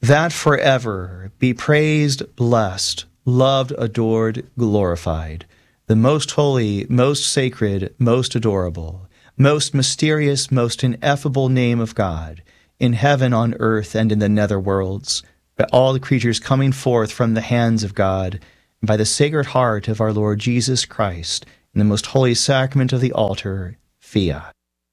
that forever be praised, blessed, loved, adored, glorified, the most holy, most sacred, most adorable, most mysterious, most ineffable name of God, in heaven, on earth, and in the nether worlds, by all the creatures coming forth from the hands of God, and by the Sacred Heart of our Lord Jesus Christ, in the most holy sacrament of the altar, fiat.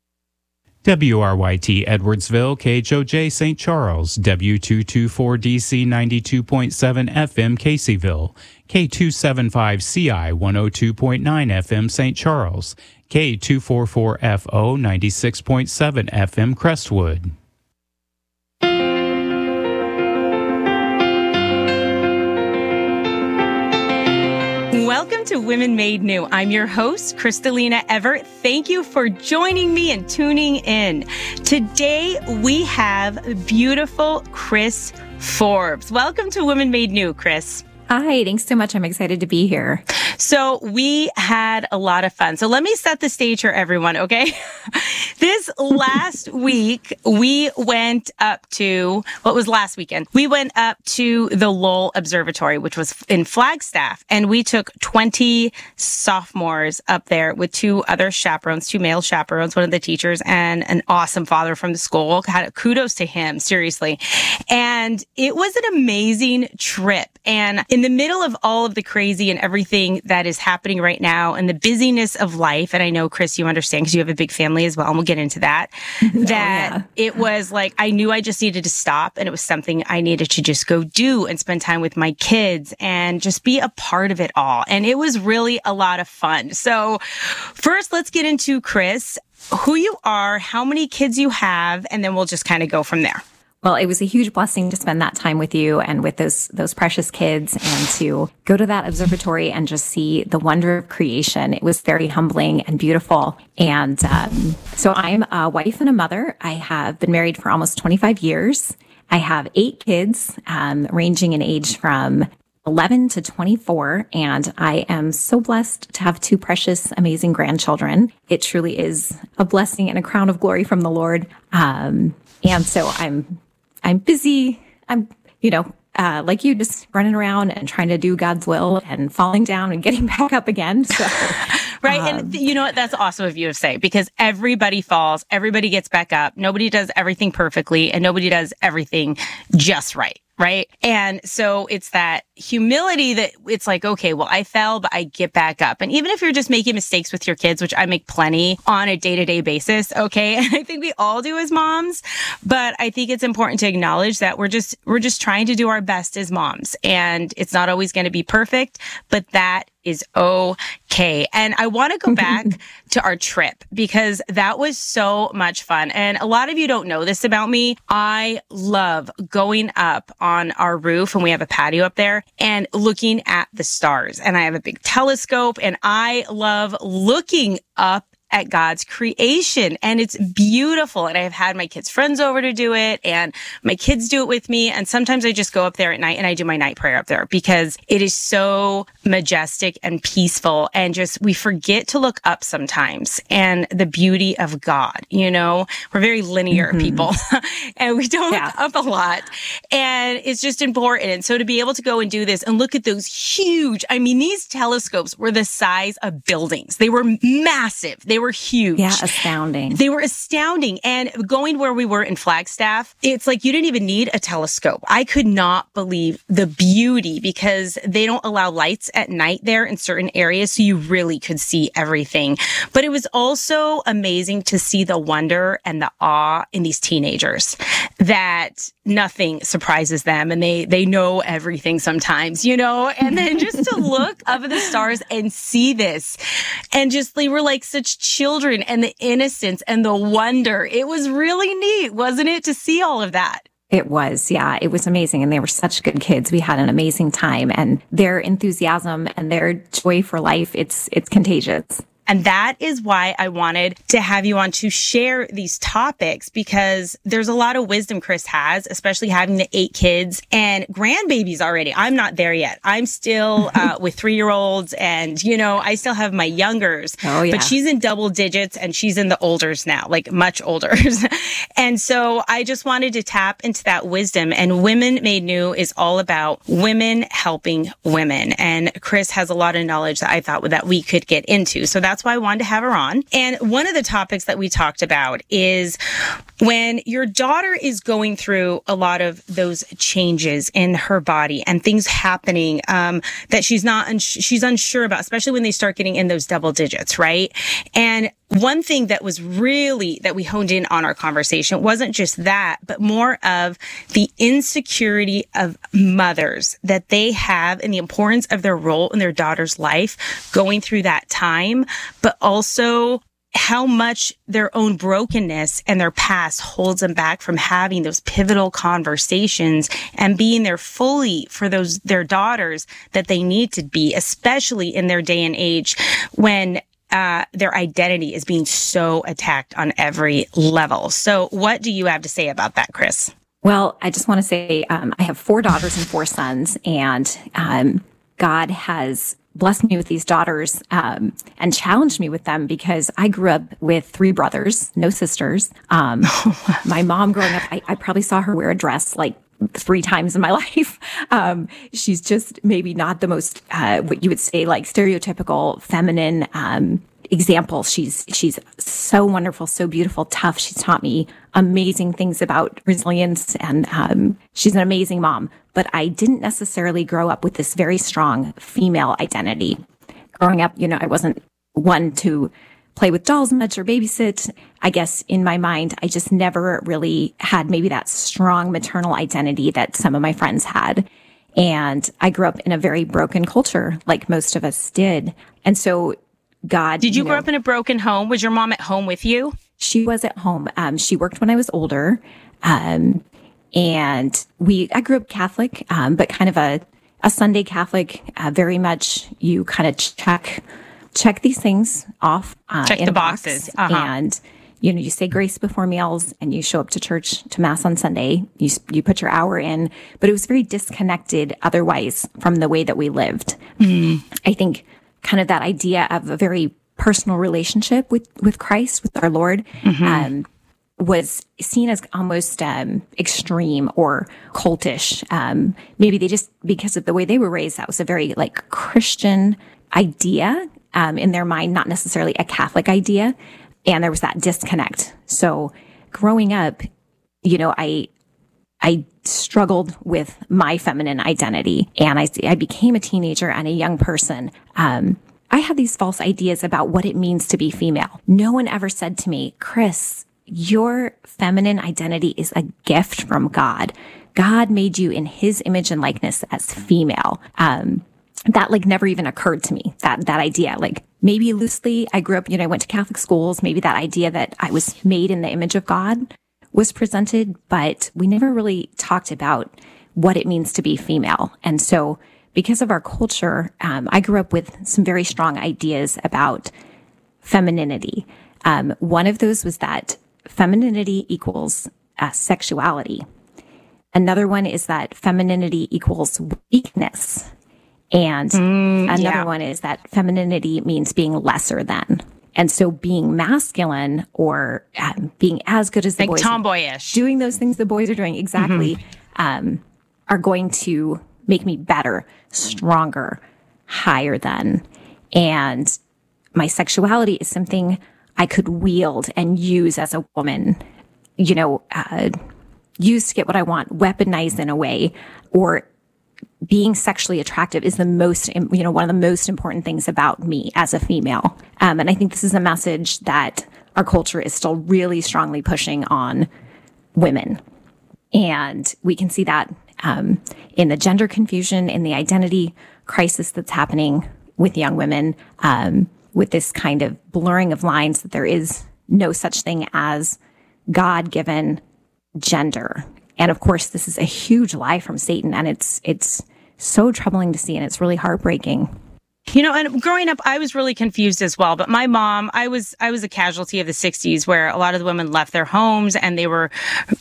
WRYT Edwardsville, KHOJ St. Charles, W224DC 92.7 FM Caseyville, K275CI 102.9 FM St. Charles, K244FO 96.7 FM Crestwood. Welcome to Women Made New. I'm your host, Kristalina Everett. Thank you for joining me and tuning in. Today, we have beautiful Chris Forbes. Welcome to Women Made New, Chris. Hi, thanks so much. I'm excited to be here. So we had a lot of fun. So let me set the stage for everyone, okay? This last week, we went up to, what was last weekend? We went up to the Lowell Observatory, which was in Flagstaff, and we took 20 sophomores up there with two other chaperones, two male chaperones, one of the teachers, and an awesome father from the school. Kudos to him, seriously. And it was an amazing trip. And in the middle of all of the crazy and everything that is happening right now and the busyness of life, and I know, Chris, you understand because you have a big family as well, and we'll get into that, it was like I knew I just needed to stop, and it was something I needed to just go do and spend time with my kids and just be a part of it all. And it was really a lot of fun. So first, let's get into, Chris, who you are, how many kids you have, and then we'll just kind of go from there. Well, it was a huge blessing to spend that time with you and with those precious kids and to go to that observatory and just see the wonder of creation. It was very humbling and beautiful. And so I'm a wife and a mother. I have been married for almost 25 years. I have 8 kids, ranging in age from 11 to 24. And I am so blessed to have 2 precious, amazing grandchildren. It truly is a blessing and a crown of glory from the Lord. And so I'm busy. I'm, like you, just running around and trying to do God's will and falling down and getting back up again. So, right. And you know what? That's awesome of you to say, because everybody falls, everybody gets back up. Nobody does everything perfectly and nobody does everything just right. Right. And so it's that humility that it's like, okay, well, I fell, but I get back up. And even if you're just making mistakes with your kids, which I make plenty on a day-to-day basis, okay, and I think we all do as moms, but I think it's important to acknowledge that we're just trying to do our best as moms, and it's not always going to be perfect, but that is okay. And I want to go back to our trip because that was so much fun. And a lot of you don't know this about me. I love going up on our roof, and we have a patio up there, and looking at the stars. And I have a big telescope, and I love looking up at God's creation, and it's beautiful. And I have had my kids' friends over to do it, and my kids do it with me. And sometimes I just go up there at night and I do my night prayer up there because it is so majestic and peaceful. And just, we forget to look up sometimes and the beauty of God. We're very linear people and we don't look up a lot, and it's just important. And so to be able to go and do this and look at those huge, these telescopes were the size of buildings. They were massive. They were huge. Yeah, astounding. They were astounding. And going where we were in Flagstaff, it's like you didn't even need a telescope. I could not believe the beauty because they don't allow lights at night there in certain areas, so you really could see everything. But it was also amazing to see the wonder and the awe in these teenagers, that nothing surprises them and they know everything sometimes, and then just to look up at the stars and see this, and just they were like such children, and the innocence and the wonder. It was really neat, wasn't it, to see all of that? It was, yeah. It was amazing. And they were such good kids. We had an amazing time, and their enthusiasm and their joy for life, it's contagious. And that is why I wanted to have you on to share these topics, because there's a lot of wisdom Chris has, especially having the 8 kids and grandbabies already. I'm not there yet. I'm still with 3-year-olds and, I still have my youngers. Oh, yeah. But she's in double digits and she's in the olders now, like much older. And so I just wanted to tap into that wisdom. And Women Made New is all about women helping women. And Chris has a lot of knowledge that I thought that we could get into. So that's why I wanted to have her on. And one of the topics that we talked about is when your daughter is going through a lot of those changes in her body and things happening that she's unsure about, especially when they start getting in those double digits, right? And one thing that we honed in on our conversation wasn't just that, but more of the insecurity of mothers that they have and the importance of their role in their daughter's life going through that time, but also how much their own brokenness and their past holds them back from having those pivotal conversations and being there fully for their daughters that they need to be, especially in their day and age when their identity is being so attacked on every level. So what do you have to say about that, Chris? Well, I just want to say I have 4 daughters and 4 sons, and God has blessed me with these daughters and challenged me with them because I grew up with 3 brothers, no sisters. My mom growing up, I probably saw her wear a dress like 3 times in my life. She's just maybe not the most, what you would say, like stereotypical feminine example. She's so wonderful, so beautiful, tough. She's taught me amazing things about resilience, and she's an amazing mom. But I didn't necessarily grow up with this very strong female identity. Growing up, I wasn't one to play with dolls much or babysit. I guess in my mind, I just never really had maybe that strong maternal identity that some of my friends had. And I grew up in a very broken culture, like most of us did. And so God... Did you grow up in a broken home? Was your mom at home with you? She was at home. She worked when I was older. And I grew up Catholic, but kind of a Sunday Catholic, very much you kind of check these things off. Check in the a box, boxes. And, you say grace before meals and you show up to church, to mass on Sunday. You put your hour in, but it was very disconnected otherwise from the way that we lived. I think kind of that idea of a very personal relationship with Christ, with our Lord, was seen as almost extreme or cultish. Maybe they just, because of the way they were raised, that was a very like Christian idea in their mind, not necessarily a Catholic idea. And there was that disconnect. So growing up, I struggled with my feminine identity, and I became a teenager and a young person. I had these false ideas about what it means to be female. No one ever said to me, Chris, your feminine identity is a gift from God. God made you in his image and likeness as female. That like never even occurred to me, that idea. Like maybe loosely, I grew up, I went to Catholic schools. Maybe that idea that I was made in the image of God was presented, but we never really talked about what it means to be female. And so because of our culture, I grew up with some very strong ideas about femininity. One of those was that femininity equals sexuality. Another one is that femininity equals weakness. And another one is that femininity means being lesser than. And so being masculine or being as good as the boys, tomboyish, doing those things the boys are doing exactly, are going to make me better, stronger, higher than. And my sexuality is something I could wield and use as a woman, use to get what I want, weaponized in a way, or being sexually attractive is the most, one of the most important things about me as a female. And I think this is a message that our culture is still really strongly pushing on women. And we can see that in the gender confusion, in the identity crisis that's happening with young women, with this kind of blurring of lines that there is no such thing as God-given gender. And of course, this is a huge lie from Satan, and it's so troubling to see, and it's really heartbreaking. And growing up, I was really confused as well. But my mom, I was a casualty of the 60s where a lot of the women left their homes and they were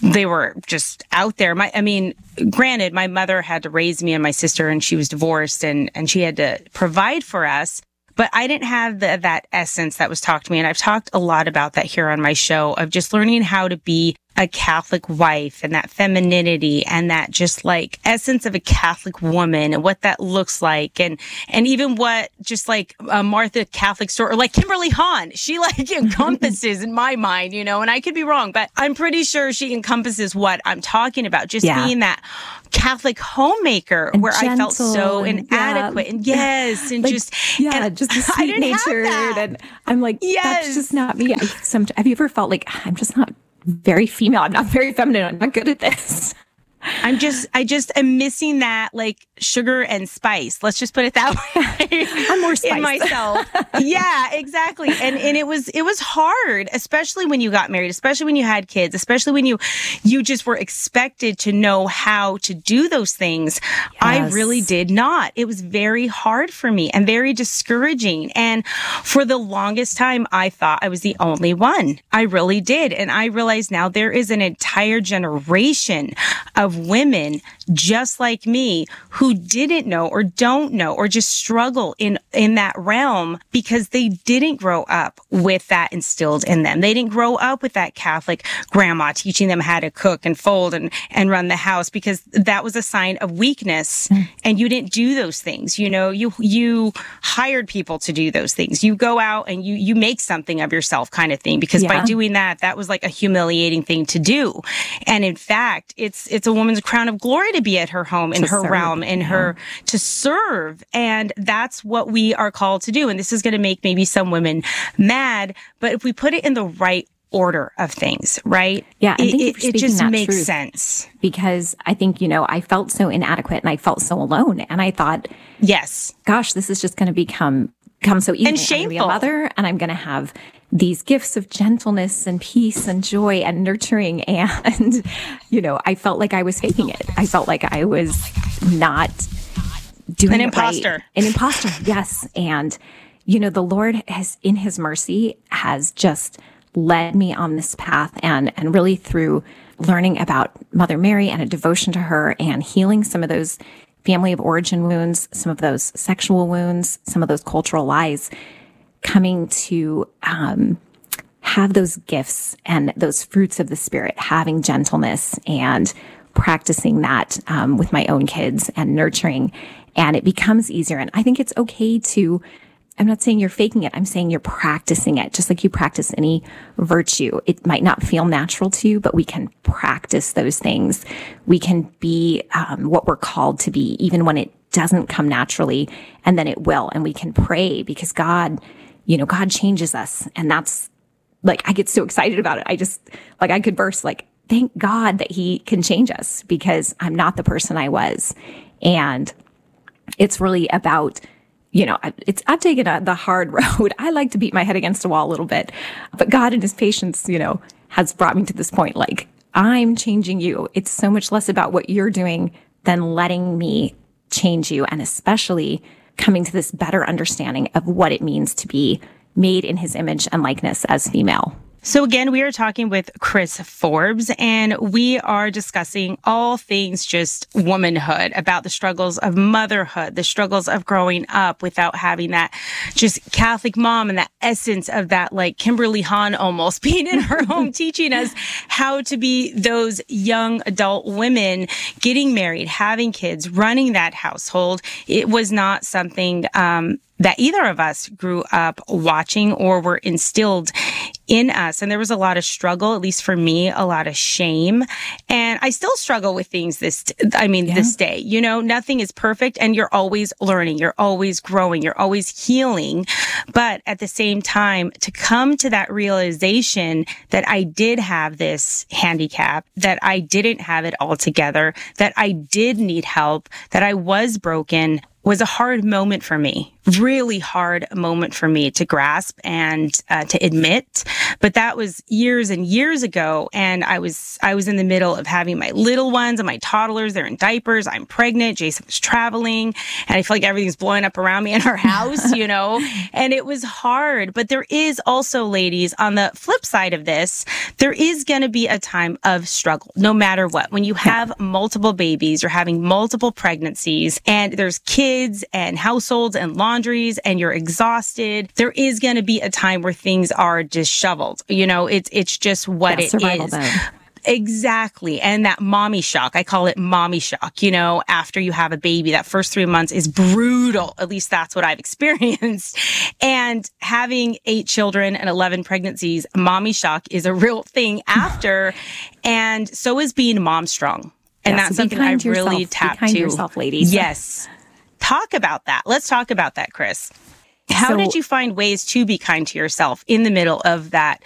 just out there. Granted, my mother had to raise me and my sister, and she was divorced, and she had to provide for us. But I didn't have that essence that was taught to me. And I've talked a lot about that here on my show, of just learning how to be a Catholic wife, and that femininity, and that just like essence of a Catholic woman, and what that looks like. And even what just like Martha Catholic store, or like Kimberly Hahn, she like encompasses in my mind, and I could be wrong, but I'm pretty sure she encompasses what I'm talking about. Just being that Catholic homemaker, and where gentle, I felt so inadequate, and yes, and like, just the sweet natured, and I'm like, that's just not me. Have you ever felt like I'm just not very female? I'm not very feminine. I'm not good at this. I just am missing that like sugar and spice. Let's just put it that way. I'm more spice in myself. Yeah, exactly. And it was hard, especially when you got married, especially when you had kids, especially when you just were expected to know how to do those things. Yes. I really did not. It was very hard for me and very discouraging. And for the longest time, I thought I was the only one. I really did. And I realize now there is an entire generation of women just like me who didn't know or don't know or just struggle in that realm because they didn't grow up with that instilled in them. They didn't grow up with that Catholic grandma teaching them how to cook and fold and run the house, because that was a sign of weakness. And you didn't do those things. You hired people to do those things. You go out and you make something of yourself, kind of thing, because by doing that was like a humiliating thing to do. And in fact, it's a woman's crown of glory to be at her home, in her realm, in her to serve. And that's what we are called to do. And this is going to make maybe some women mad, but if we put it in the right order of things, right? Yeah. And it just makes sense. Because I think, I felt so inadequate and I felt so alone. And I thought, yes, gosh, this is just going to become so easy. And shameful. I'm going to be a mother, and I'm going to have these gifts of gentleness and peace and joy and nurturing. And, I felt like I was faking it. I felt like I was not doing an imposter. Right. An imposter, yes. And, the Lord has, in his mercy, has just led me on this path, and really through learning about Mother Mary and a devotion to her, and healing some of those family of origin wounds, some of those sexual wounds, some of those cultural lies, coming to have those gifts and those fruits of the Spirit, having gentleness and practicing that with my own kids and nurturing. And it becomes easier. And I think it's okay to, I'm not saying you're faking it. I'm saying you're practicing it, just like you practice any virtue. It might not feel natural to you, but we can practice those things. We can be what we're called to be, even when it doesn't come naturally, and then it will. And we can pray, because God changes us. And that's like, I get so excited about it. I just, like, I could burst, like, thank God that he can change us, because I'm not the person I was. And it's really about, I've taken the hard road. I like to beat my head against a wall a little bit, but God in his patience, has brought me to this point. Like, I'm changing you. It's so much less about what you're doing than letting me change you. And especially coming to this better understanding of what it means to be made in his image and likeness as female. So again, we are talking with Chris Forbes, and we are discussing all things just womanhood, about the struggles of motherhood, the struggles of growing up without having that just Catholic mom and that essence of that, like Kimberly Hahn almost being in her home, teaching us how to be those young adult women, getting married, having kids, running that household. It was not something that either of us grew up watching or were instilled in us. And there was a lot of struggle, at least for me, a lot of shame. And I still struggle with things this day. Nothing is perfect, and you're always learning, you're always growing, you're always healing. But at the same time, to come to that realization that I did have this handicap, that I didn't have it all together, that I did need help, that I was broken, was a hard moment for me. really hard moment for me to grasp and to admit. But that was years and years ago. And I was in the middle of having my little ones and my toddlers. They're in diapers. I'm pregnant. Jason was traveling. And I feel like everything's blowing up around me in our house, you know, and it was hard. But there is also, ladies, on the flip side of this, there is going to be a time of struggle, no matter what. When you have multiple babies, you're having multiple pregnancies, and there's kids and households and laundries, and you're exhausted, there is going to be a time where things are disheveled. You know, it's just what it is. Mode. Exactly. And that mommy shock, I call it mommy shock, you know, after you have a baby, that first 3 months is brutal. At least that's what I've experienced. And having 8 children and 11 pregnancies, mommy shock is a real thing after. And so is being mom strong. And that's something I really tap to. Be kind to yourself, ladies. Yes. Talk about that. Let's talk about that, Chris. How did you find ways to be kind to yourself in the middle of that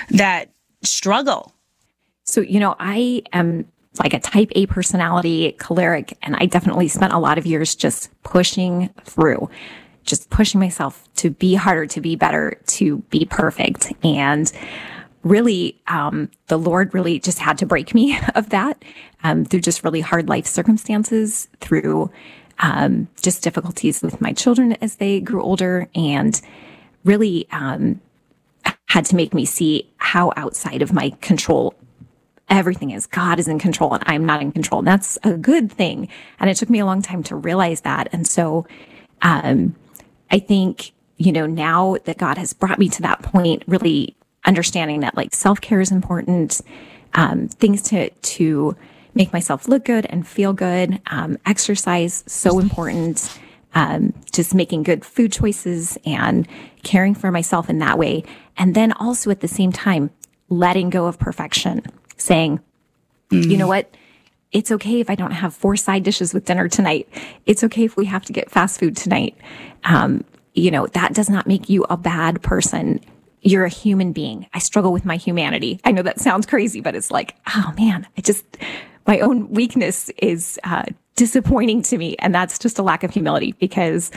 struggle? So, you know, I am like a type A personality, choleric, and I definitely spent a lot of years just pushing through, just pushing myself to be harder, to be better, to be perfect. And really, the Lord really just had to break me of that through just really hard life circumstances, through just difficulties with my children as they grew older, and really had to make me see how outside of my control everything is. God is in control and I'm not in control. And that's a good thing. And it took me a long time to realize that. And so I think, you know, now that God has brought me to that point, really understanding that like self-care is important, things to make myself look good and feel good, exercise, so important, just making good food choices and caring for myself in that way. And then also at the same time, letting go of perfection, saying, you know what? It's okay if I don't have 4 side dishes with dinner tonight. It's okay if we have to get fast food tonight. You know, that does not make you a bad person. You're a human being. I struggle with my humanity. I know that sounds crazy, but it's like, oh man, my own weakness is disappointing to me. And that's just a lack of humility, because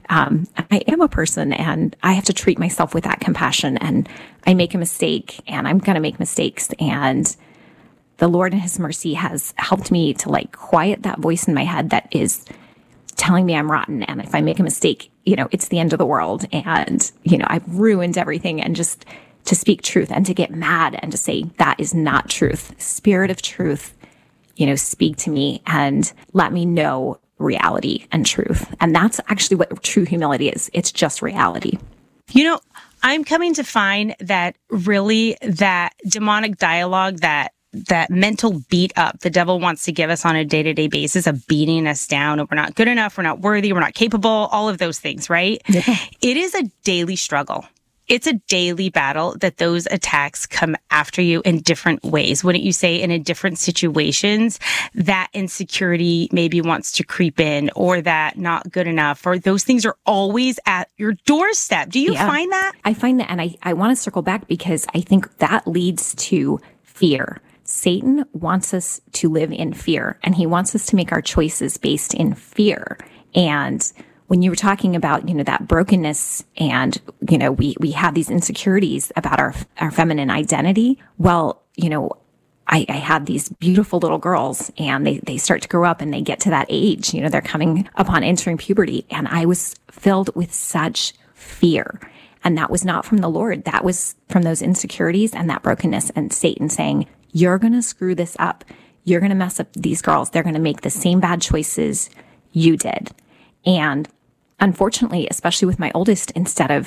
I am a person and I have to treat myself with that compassion. And I make a mistake and I'm going to make mistakes. And the Lord in his mercy has helped me to like quiet that voice in my head that is telling me I'm rotten. And if I make a mistake, you know, it's the end of the world. And, you know, I've ruined everything. And just to speak truth and to get mad and to say, that is not truth. Spirit of truth, you know, speak to me and let me know reality and truth. And that's actually what true humility is. It's just reality. You know, I'm coming to find that really that demonic dialogue, that mental beat up the devil wants to give us on a day-to-day basis of beating us down, and we're not good enough, we're not worthy, we're not capable, all of those things, right? Yeah. It is a daily struggle. It's a daily battle that those attacks come after you in different ways. Wouldn't you say in different situations that insecurity maybe wants to creep in, or that not good enough, or those things are always at your doorstep? Do you find that? I find that. And I want to circle back because I think that leads to fear. Satan wants us to live in fear, and he wants us to make our choices based in fear. And when you were talking about, you know, that brokenness and, you know, we have these insecurities about our feminine identity. Well, you know, I had these beautiful little girls, and they start to grow up and they get to that age, you know, they're coming upon entering puberty. And I was filled with such fear. And that was not from the Lord. That was from those insecurities and that brokenness, and Satan saying, you're going to screw this up. You're going to mess up these girls. They're going to make the same bad choices you did. And unfortunately, especially with my oldest, instead of,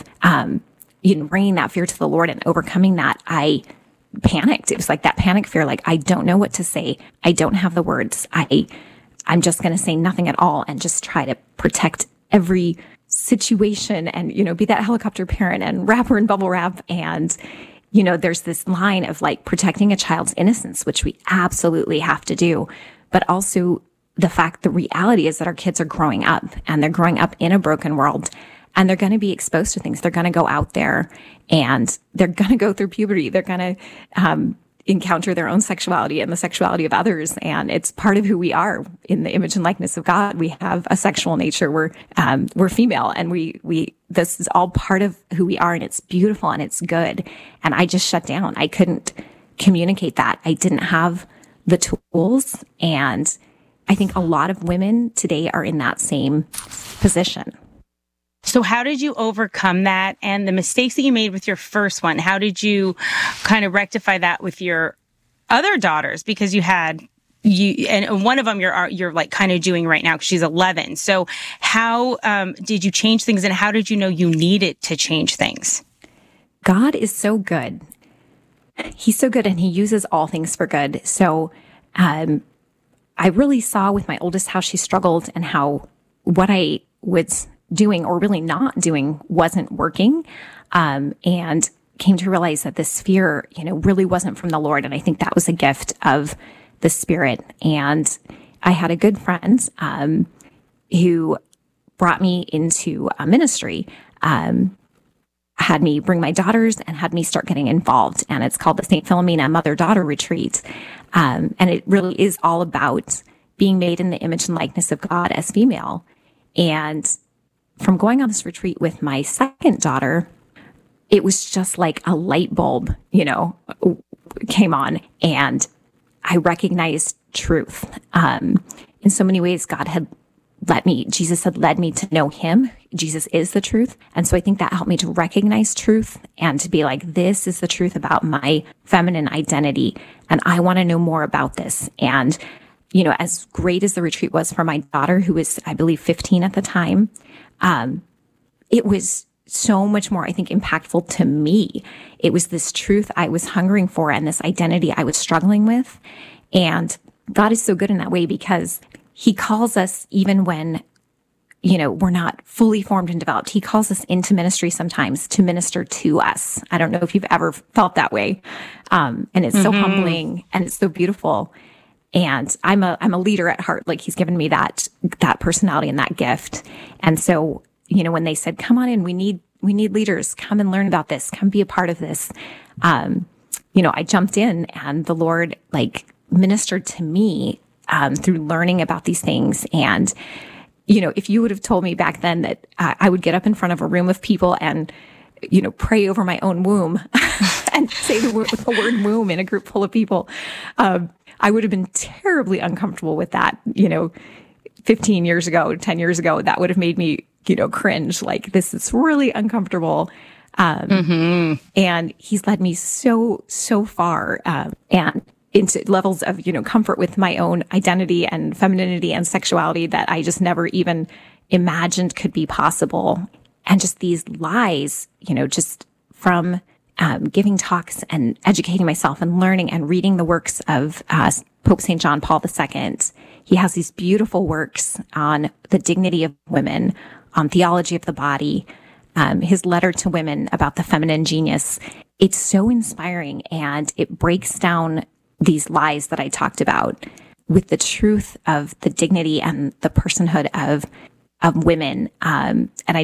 bringing that fear to the Lord and overcoming that, I panicked. It was like that panic fear, like, I don't know what to say. I don't have the words. I'm just going to say nothing at all and just try to protect every situation and, you know, be that helicopter parent and wrap her in bubble wrap. And, you know, there's this line of like protecting a child's innocence, which we absolutely have to do, but also the reality is that our kids are growing up, and they're growing up in a broken world, and they're going to be exposed to things. They're going to go out there and they're going to go through puberty. They're going to, encounter their own sexuality and the sexuality of others. And it's part of who we are in the image and likeness of God. We have a sexual nature. We're female, and this is all part of who we are, and it's beautiful and it's good. And I just shut down. I couldn't communicate that. I didn't have the tools. And I think a lot of women today are in that same position. So how did you overcome that and the mistakes that you made with your first one? How did you kind of rectify that with your other daughters? Because and one of them you're like kind of doing right now because she's 11. So how did you change things, and how did you know you needed to change things? God is so good. He's so good, and he uses all things for good. So I really saw with my oldest how she struggled, and how what I was doing or really not doing wasn't working, and came to realize that this fear, really wasn't from the Lord. And I think that was a gift of the Spirit. And I had a good friend who brought me into a ministry, had me bring my daughters and had me start getting involved. And it's called the St. Philomena Mother-Daughter Retreat. And it really is all about being made in the image and likeness of God as female. And from going on this retreat with my second daughter, it was just like a light bulb, came on, and I recognized truth. In so many ways, Jesus had led me to know him. Jesus is the truth. And so I think that helped me to recognize truth and to be like, this is the truth about my feminine identity. And I want to know more about this. And, as great as the retreat was for my daughter, who was, I believe, 15 at the time, it was so much more, I think, impactful to me. It was this truth I was hungering for and this identity I was struggling with. And God is so good in that way, because he calls us even when, we're not fully formed and developed. He calls us into ministry sometimes to minister to us. I don't know if you've ever felt that way. And it's so humbling and it's so beautiful. And I'm a leader at heart. Like, he's given me that personality and that gift. And so, when they said, come on in, we need leaders, come and learn about this, come be a part of this. I jumped in, and the Lord ministered to me, through learning about these things. And, if you would have told me back then that I would get up in front of a room of people and, pray over my own womb and say the word womb in a group full of people, I would have been terribly uncomfortable with that. 15 years ago, 10 years ago, that would have made me, cringe. Like, this is really uncomfortable. And he's led me so far, and into levels of, comfort with my own identity and femininity and sexuality that I just never even imagined could be possible. And just these lies, just from giving talks and educating myself and learning and reading the works of Pope St. John Paul II. He has these beautiful works on the dignity of women, on theology of the body, his letter to women about the feminine genius. It's so inspiring, and it breaks down these lies that I talked about with the truth of the dignity and the personhood of women. And I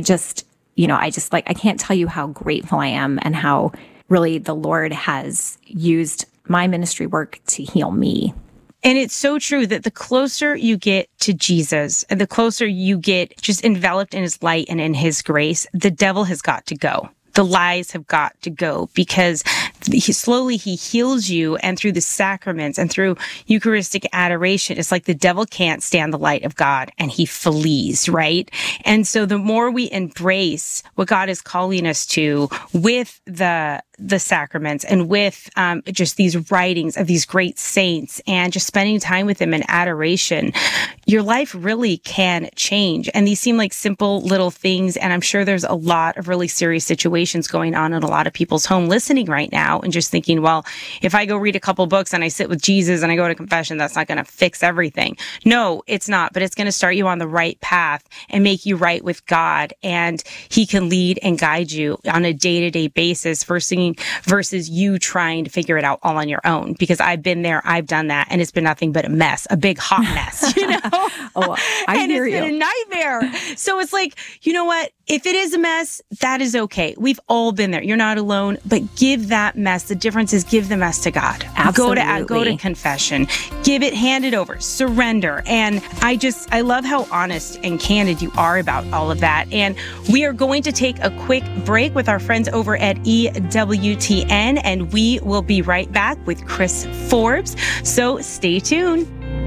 can't tell you how grateful I am, and how really the Lord has used my ministry work to heal me. And it's so true that the closer you get to Jesus and the closer you get just enveloped in his light and in his grace, the devil has got to go. The lies have got to go, because he heals you, and through the sacraments and through Eucharistic adoration, it's like the devil can't stand the light of God and he flees, right? And so the more we embrace what God is calling us to with the sacraments and with just these writings of these great saints and just spending time with them in adoration, your life really can change. And these seem like simple little things. And I'm sure there's a lot of really serious situations going on in a lot of people's home listening right now and just thinking, well, if I go read a couple books and I sit with Jesus and I go to confession, that's not going to fix everything. No, it's not, but it's going to start you on the right path and make you right with God. And he can lead and guide you on a day-to-day basis versus you trying to figure it out all on your own. Because I've been there, I've done that, and it's been nothing but a mess, a big hot mess, Oh, I hear you. And it's been a nightmare. So it's like, you know what? If it is a mess, that is okay. We've all been there. You're not alone, but give that mess. The difference is give the mess to God. Absolutely. Go to confession. Give it, hand it over, surrender. And I love how honest and candid you are about all of that. And we are going to take a quick break with our friends over at EWTN, and we will be right back with Chris Forbes. So stay tuned.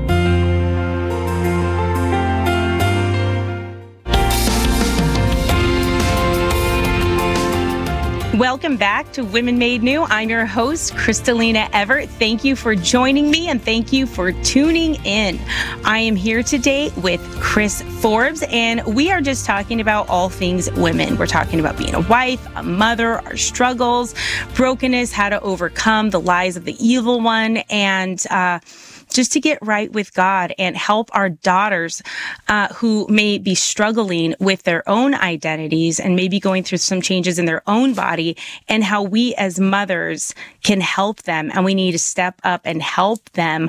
Welcome back to Women Made New. I'm your host, Kristalina Everett. Thank you for joining me and thank you for tuning in. I am here today with Chris Forbes, and we are just talking about all things women. We're talking about being a wife, a mother, our struggles, brokenness, how to overcome the lies of the evil one, and just to get right with God and help our daughters who may be struggling with their own identities and maybe going through some changes in their own body, and how we as mothers can help them. And we need to step up and help them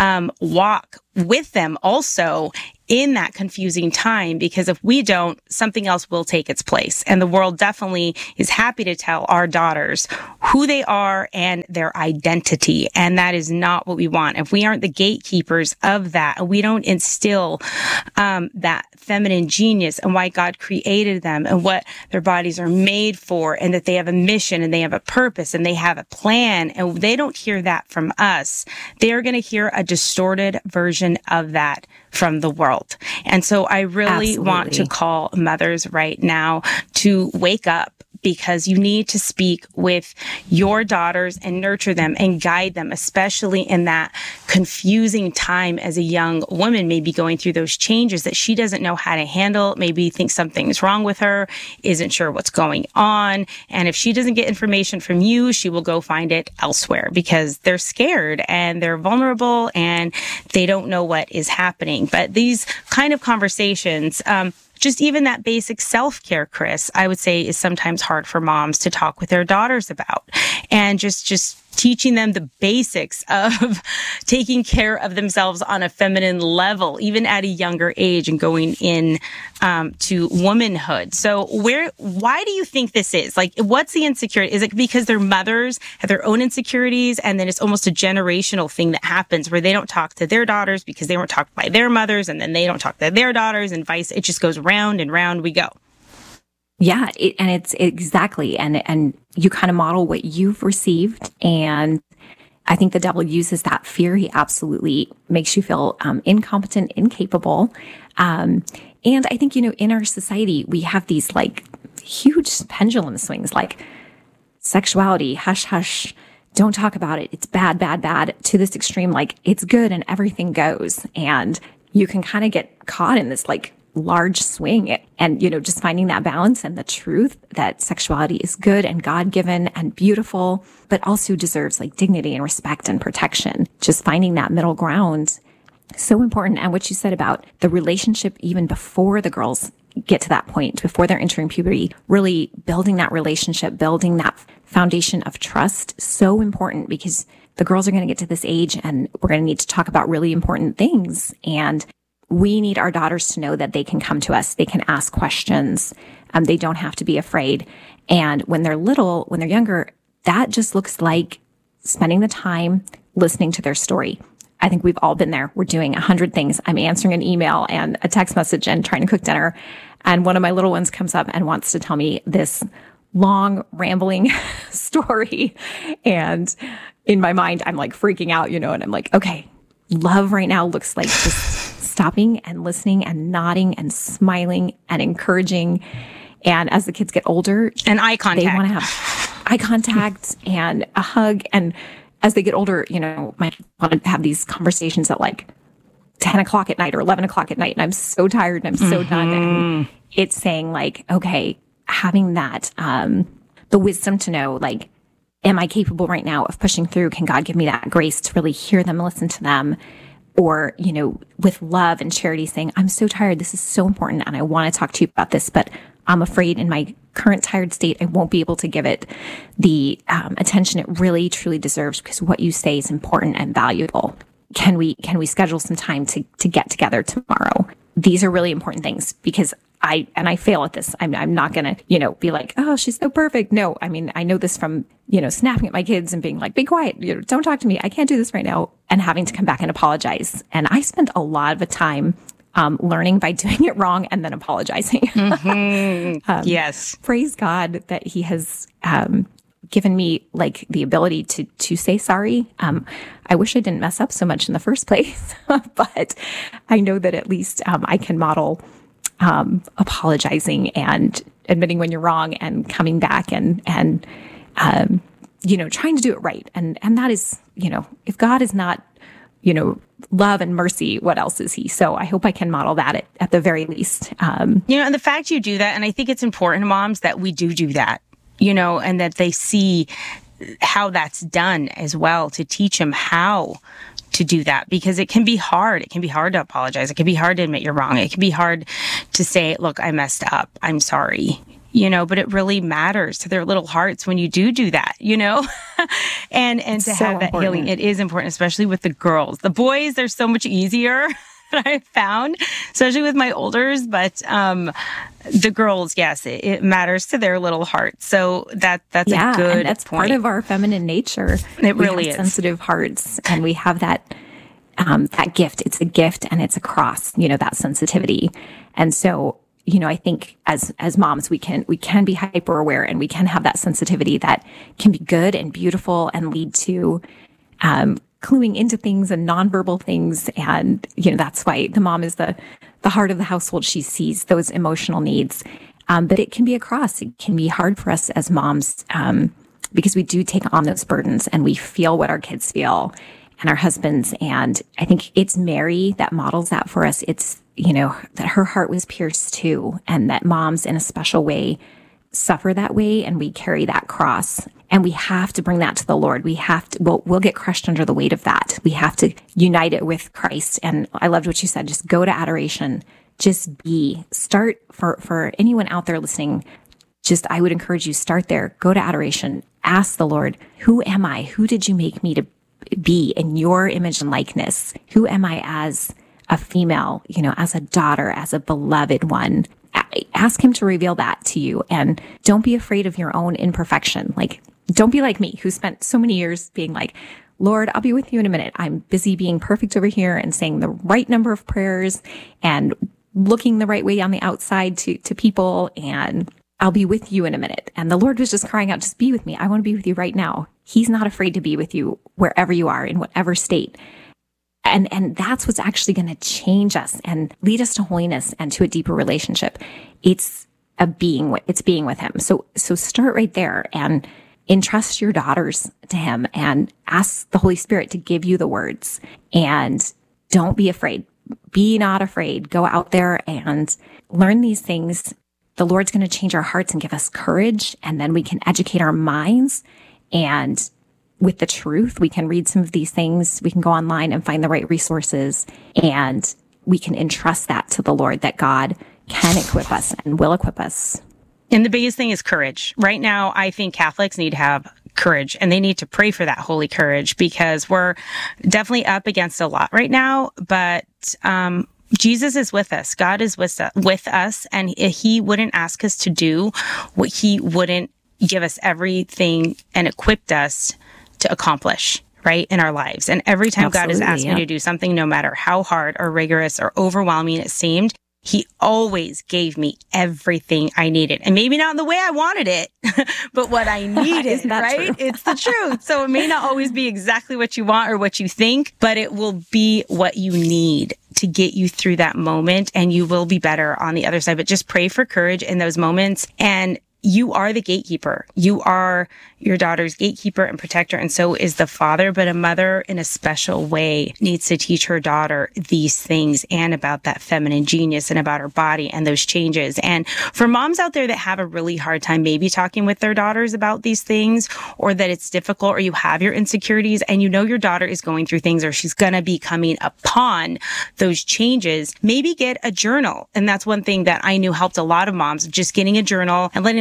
walk with them also in that confusing time, because if we don't, something else will take its place. And the world definitely is happy to tell our daughters who they are and their identity. And that is not what we want. If we aren't the gatekeepers of that, and we don't instill that feminine genius and why God created them and what their bodies are made for, and that they have a mission and they have a purpose and they have a plan, and they don't hear that from us, they are going to hear a distorted version of that from the world. And so I really want to call mothers right now to wake up, because you need to speak with your daughters and nurture them and guide them, especially in that confusing time as a young woman, maybe going through those changes that she doesn't know how to handle, maybe thinks something's wrong with her, isn't sure what's going on. And if she doesn't get information from you, she will go find it elsewhere because they're scared and they're vulnerable and they don't know what is happening. But these kind of conversations, just even that basic self-care, Chris, I would say is sometimes hard for moms to talk with their daughters about. And just teaching them the basics of taking care of themselves on a feminine level, even at a younger age, and going in to womanhood. So why do you think this is? Like, what's the insecurity? Is it because their mothers have their own insecurities, and then it's almost a generational thing that happens where they don't talk to their daughters because they weren't talked by their mothers, and then they don't talk to their daughters, and it just goes round and round we go. Yeah, and it's exactly, and you kind of model what you've received, and I think the devil uses that fear. He absolutely makes you feel incompetent, incapable, and I think, in our society we have these like huge pendulum swings, like sexuality, hush hush, don't talk about it, it's bad, bad, bad, to this extreme, like it's good and everything goes, and you can kind of get caught in this like large swing, and just finding that balance and the truth that sexuality is good and God-given and beautiful, but also deserves like dignity and respect and protection. Just finding that middle ground, so important. And what you said about the relationship even before the girls get to that point, before they're entering puberty, really building that relationship, building that foundation of trust, so important, because the girls are going to get to this age and we're going to need to talk about really important things. And we need our daughters to know that they can come to us. They can ask questions. They don't have to be afraid. And when they're little, when they're younger, that just looks like spending the time listening to their story. I think we've all been there. We're doing 100 things. I'm answering an email and a text message and trying to cook dinner. And one of my little ones comes up and wants to tell me this long, rambling story. And in my mind, I'm like freaking out, and I'm like, okay, love right now looks like just stopping and listening and nodding and smiling and encouraging. And as the kids get older, and eye contact, they want to have eye contact and a hug. And as they get older, might want to have these conversations at like 10 o'clock at night or 11 o'clock at night. And I'm so tired and I'm so done. And it's saying like, okay, having that, the wisdom to know, like, am I capable right now of pushing through? Can God give me that grace to really hear them, listen to them? Or, with love and charity, saying, I'm so tired. This is so important. And I want to talk to you about this, but I'm afraid in my current tired state, I won't be able to give it the attention it really, truly deserves, because what you say is important and valuable. Can we schedule some time to get together tomorrow? These are really important things, because I fail at this. I'm not going to, be like, oh, she's so perfect. No, I mean, I know this from, snapping at my kids and being like, be quiet, don't talk to me. I can't do this right now. And having to come back and apologize. And I spent a lot of the time learning by doing it wrong and then apologizing. Yes. Praise God that he has given me like the ability to say sorry. I wish I didn't mess up so much in the first place, but I know that at least I can model apologizing and admitting when you're wrong and coming back and trying to do it right. And that is, if God is not, love and mercy, what else is he? So I hope I can model that at the very least. And the fact you do that, and I think it's important, moms, that we do that, and that they see how that's done as well, to teach them how to do that, because it can be hard. It can be hard to apologize. It can be hard to admit you're wrong. It can be hard to say, look, I messed up. I'm sorry. But it really matters to their little hearts when you do that, and to so have that important. healing. It is important, especially with the girls. The boys, they're so much easier that I've found, especially with my olders. But the girls, yes, it matters to their little hearts. So that's a good and that's point. part of our feminine nature. It really is. Sensitive hearts, and we have that gift. It's a gift, and it's a cross. That sensitivity, and so. I think as moms, we can be hyper aware, and we can have that sensitivity that can be good and beautiful and lead to cluing into things and nonverbal things. And, that's why the mom is the heart of the household. She sees those emotional needs. But it can be a cross. It can be hard for us as moms because we do take on those burdens, and we feel what our kids feel and our husbands. And I think it's Mary that models that for us. It's, that her heart was pierced too, and that moms in a special way suffer that way, and we carry that cross, and we have to bring that to the Lord. We have to, we'll get crushed under the weight of that. We have to unite it with Christ. And I loved what you said, just go to adoration, just start for anyone out there listening. I would encourage you, start there, go to adoration, ask the Lord, who am I? Who did you make me to be in your image and likeness? Who am I as a female, as a daughter, as a beloved one? Ask him to reveal that to you, and don't be afraid of your own imperfection. Like, don't be like me, who spent so many years being like, Lord, I'll be with you in a minute. I'm busy being perfect over here and saying the right number of prayers and looking the right way on the outside to people, and I'll be with you in a minute. And the Lord was just crying out, just be with me. I want to be with you right now. He's not afraid to be with you wherever you are, in whatever state. And that's what's actually going to change us and lead us to holiness and to a deeper relationship. It's being with him. So start right there and entrust your daughters to him, and ask the Holy Spirit to give you the words, and don't be afraid. Be not afraid. Go out there and learn these things. The Lord's going to change our hearts and give us courage. And then we can educate our minds, and with the truth, we can read some of these things. We can go online and find the right resources, and we can entrust that to the Lord, that God can equip us and will equip us. And the biggest thing is courage. Right now, I think Catholics need to have courage, and they need to pray for that holy courage, because we're definitely up against a lot right now. But Jesus is with us. God is with us, and he wouldn't ask us to do what he wouldn't give us everything and equipped us to accomplish, right, in our lives. And every time God has asked me to do something, no matter how hard or rigorous or overwhelming it seemed, he always gave me everything I needed. And maybe not in the way I wanted it, but what I needed, right? True? It's the truth. So it may not always be exactly what you want or what you think, but it will be what you need to get you through that moment, and you will be better on the other side. But just pray for courage in those moments, and you are the gatekeeper. You are your daughter's gatekeeper and protector, and so is the father. But a mother, in a special way, needs to teach her daughter these things, and about that feminine genius, and about her body and those changes. And for moms out there that have a really hard time maybe talking with their daughters about these things, or that it's difficult, or you have your insecurities, and you know your daughter is going through things, or she's going to be coming upon those changes, maybe get a journal. And that's one thing that I knew helped a lot of moms, just getting a journal and letting them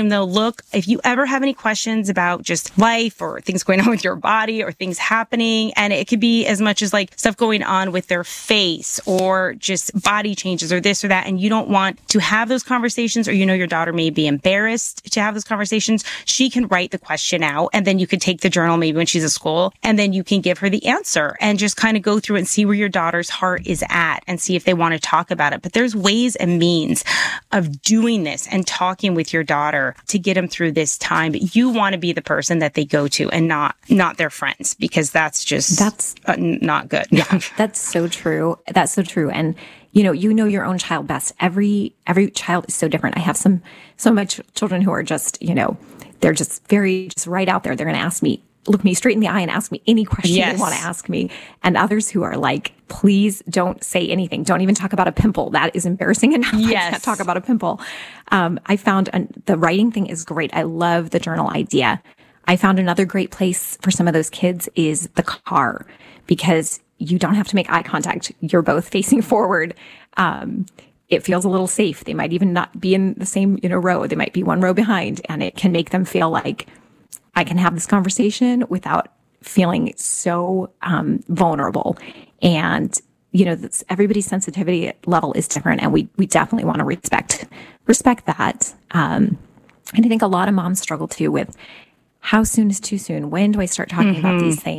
them though, look, if you ever have any questions about just life or things going on with your body or things happening, and it could be as much as like stuff going on with their face or just body changes or this or that, and you don't want to have those conversations, or you know your daughter may be embarrassed to have those conversations, she can write the question out, and then you could take the journal maybe when she's at school, and then you can give her the answer and just kind of go through and see where your daughter's heart is at and see if they want to talk about it. But there's ways and means of doing this and talking with your daughter to get them through this time. But you want to be the person that they go to and not their friends, because that's not good. Yeah, that's so true. That's so true. And you know your own child best. Every child is so different. I have so much children who are just, they're just right out there. They're going to look me straight in the eye and ask me any question they want to ask me. And others who are like, please don't say anything. Don't even talk about a pimple. That is embarrassing enough. Yes. I can't talk about a pimple. I found the writing thing is great. I love the journal idea. I found another great place for some of those kids is the car, because you don't have to make eye contact. You're both facing forward. It feels a little safe. They might even not be in the same, row. They might be one row behind, and it can make them feel like I can have this conversation without feeling so vulnerable. And, everybody's sensitivity level is different, and we definitely want to respect that. And I think a lot of moms struggle too with how soon is too soon? When do I start talking about these things?